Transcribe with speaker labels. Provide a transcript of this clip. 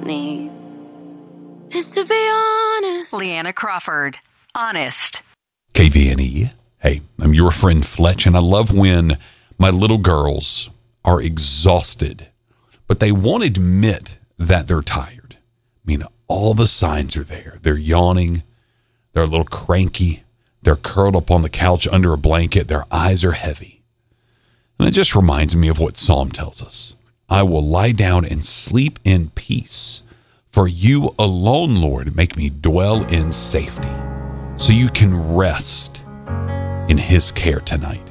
Speaker 1: me is to be honest.
Speaker 2: Leanna Crawford, Honest.
Speaker 3: KVNE. Hey, I'm your friend Fletch, and I love when my little girls are exhausted, but they won't admit that they're tired. I mean, all the signs are there. They're yawning. They're a little cranky. They're curled up on the couch under a blanket. Their eyes are heavy. And it just reminds me of what Psalm tells us. I will lie down and sleep in peace. For you alone, Lord, make me dwell in safety. So you can rest in his care tonight.